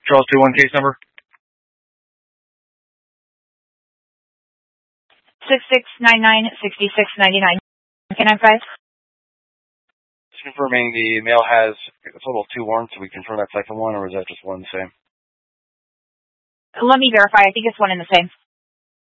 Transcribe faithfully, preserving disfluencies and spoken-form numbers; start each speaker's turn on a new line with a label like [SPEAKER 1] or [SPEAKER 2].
[SPEAKER 1] Charles two one case number?
[SPEAKER 2] six six nine nine six six nine nine. Can I advise?
[SPEAKER 1] Just confirming the male has a total of two warrants. Did we confirm that second one, or is that just one the same?
[SPEAKER 2] Let me verify. I think it's one and the same.